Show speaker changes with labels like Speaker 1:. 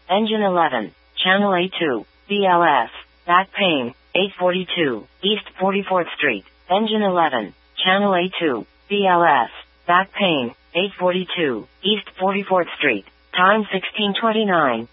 Speaker 1: Engine 11, Channel A2, BLS, back pain, 842, East 44th Street. Engine 11, Channel A2, BLS, back pain, 842, East 44th Street. Time 16:29.